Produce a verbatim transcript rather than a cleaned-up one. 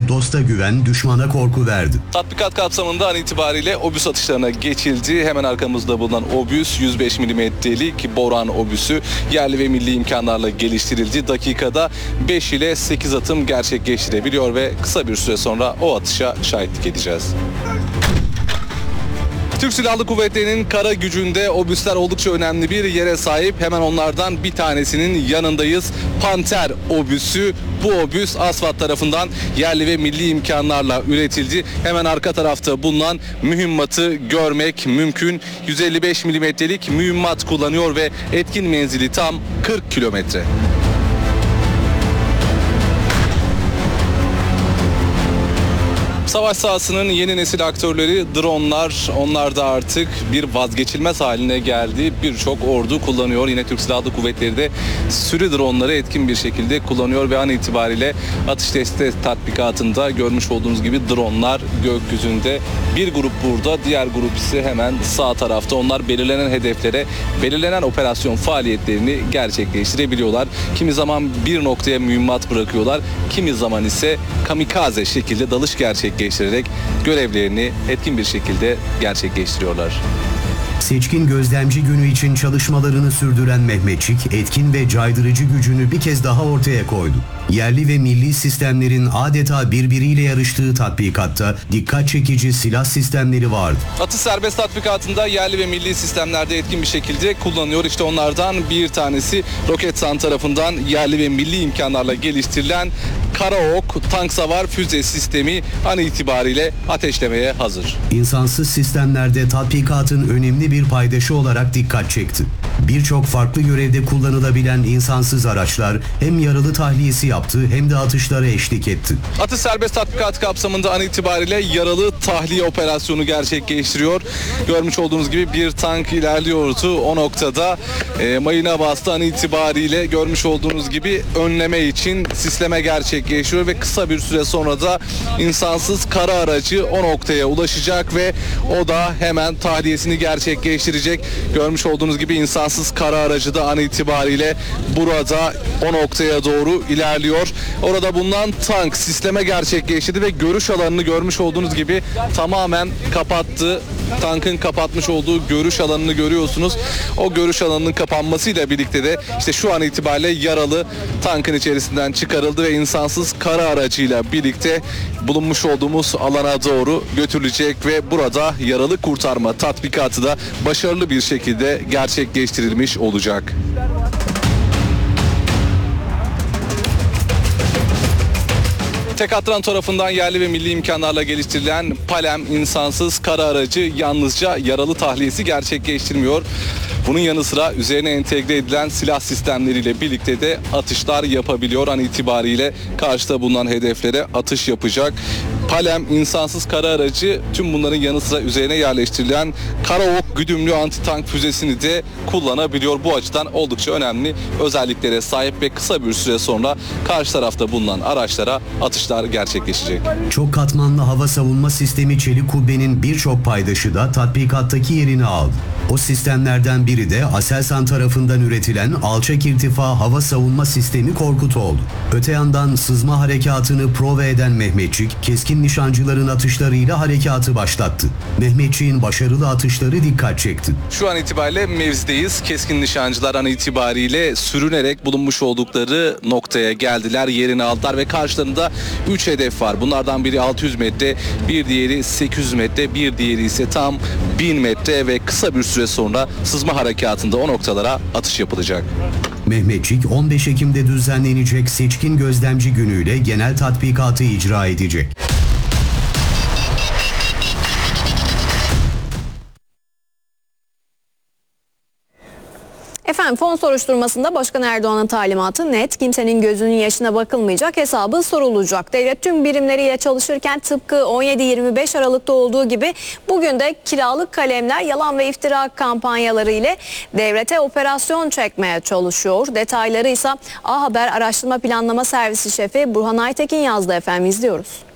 dosta güven, düşmana korku verdi. Tatbikat kapsamında an itibariyle obüs atışlarına geçildi. Hemen arkamızda bulunan obüs yüz beş milimetrelik Boran obüsü yerli ve milli imkanlarla geliştirildi. Dakikada beş ile sekiz atım gerçekleştirebiliyor ve kısa bir süre sonra o atışa şahitlik edeceğiz. Türk Silahlı Kuvvetleri'nin kara gücünde obüsler oldukça önemli bir yere sahip. Hemen onlardan bir tanesinin yanındayız. Panter obüsü. Bu obüs ASVAT tarafından yerli ve milli imkanlarla üretildi. Hemen arka tarafta bulunan mühimmatı görmek mümkün. yüz elli beş milimetrelik mühimmat kullanıyor ve etkin menzili tam kırk kilometre. Savaş sahasının yeni nesil aktörleri dronlar. Onlar da artık bir vazgeçilmez haline geldi. Birçok ordu kullanıyor. Yine Türk Silahlı Kuvvetleri de sürü dronları etkin bir şekilde kullanıyor ve an itibariyle atış testi tatbikatında görmüş olduğunuz gibi dronlar gökyüzünde. Bir grup burada, diğer grup ise hemen sağ tarafta. Onlar belirlenen hedeflere, belirlenen operasyon faaliyetlerini gerçekleştirebiliyorlar. Kimi zaman bir noktaya mühimmat bırakıyorlar. Kimi zaman ise kamikaze şekilde dalış gerçekleştiriyorlar. Geçirerek görevlerini etkin bir şekilde gerçekleştiriyorlar. Seçkin gözlemci günü için çalışmalarını sürdüren Mehmetçik, etkin ve caydırıcı gücünü bir kez daha ortaya koydu. Yerli ve milli sistemlerin adeta birbiriyle yarıştığı tatbikatta dikkat çekici silah sistemleri vardı. Atış serbest tatbikatında yerli ve milli sistemlerde etkin bir şekilde kullanıyor. İşte onlardan bir tanesi Roketsan tarafından yerli ve milli imkanlarla geliştirilen Karaok tank savar füze sistemi an itibariyle ateşlemeye hazır. İnsansız sistemlerde tatbikatın önemli bir paydaşı olarak dikkat çekti. Birçok farklı görevde kullanılabilen insansız araçlar hem yaralı tahliyesi yaptı hem de atışlara eşlik etti. Atış serbest tatbikat kapsamında an itibariyle yaralı tahliye operasyonu gerçekleştiriyor. Görmüş olduğunuz gibi bir tank ilerliyordu. O noktada e, mayına bastı. An itibariyle görmüş olduğunuz gibi önleme için sisleme gerçekleşiyor ve kısa bir süre sonra da insansız kara aracı o noktaya ulaşacak ve o da hemen tahliyesini gerçekleştirecek. Görmüş olduğunuz gibi insansız kara aracı da an itibariyle burada o noktaya doğru ilerliyor. Orada bulunan tank sisleme gerçekleştirdi ve görüş alanını görmüş olduğunuz gibi tamamen kapattı. Tankın kapatmış olduğu görüş alanını görüyorsunuz. O görüş alanının kapanmasıyla birlikte de işte şu an itibariyle yaralı tankın içerisinden çıkarıldı ve insansız kara aracıyla birlikte bulunmuş olduğumuz alana doğru götürülecek ve burada yaralı kurtarma tatbikatı da başarılı bir şekilde gerçekleştirilmiş olacak. Tekatran tarafından yerli ve milli imkanlarla geliştirilen Palem insansız kara aracı yalnızca yaralı tahliyesi gerçekleştirmiyor. Bunun yanı sıra üzerine entegre edilen silah sistemleriyle birlikte de atışlar yapabiliyor. An itibariyle karşıda bulunan hedeflere atış yapacak. Palem insansız kara aracı tüm bunların yanı sıra üzerine yerleştirilen Karaok güdümlü anti-tank füzesini de kullanabiliyor. Bu açıdan oldukça önemli özelliklere sahip ve kısa bir süre sonra karşı tarafta bulunan araçlara atışlar gerçekleşecek. Çok katmanlı hava savunma sistemi Çelik Kubbe'nin birçok paydaşı da tatbikattaki yerini aldı. O sistemlerden biri de Aselsan tarafından üretilen alçak irtifa hava savunma sistemi Korkut oldu. Öte yandan sızma harekatını prova eden Mehmetçik, keskin nişancıların atışlarıyla harekatı başlattı. Mehmetçik'in başarılı atışları dikkat çekti. Şu an itibariyle mevzideyiz. Keskin nişancılar an itibariyle sürünerek bulunmuş oldukları noktaya geldiler, yerini aldılar ve karşılarında üç hedef var. Bunlardan biri altı yüz metre, bir diğeri sekiz yüz metre, bir diğeri ise tam bin metre ve kısa bir süre sonra sızma harekatında o noktalara atış yapılacak. Mehmetçik on beş Ekim'de düzenlenecek Seçkin Gözlemci Günü'yle genel tatbikatı icra edecek. Efendim fon soruşturmasında Başkan Erdoğan'ın talimatı net. Kimsenin gözünün yaşına bakılmayacak, hesabı sorulacak. Devlet tüm birimleriyle çalışırken tıpkı on yedi yirmi beş Aralık'ta olduğu gibi bugün de kiralık kalemler yalan ve iftira kampanyaları ile devlete operasyon çekmeye çalışıyor. Detayları ise A Haber Araştırma Planlama Servisi Şefi Burhan Aytekin yazdı efendim, izliyoruz.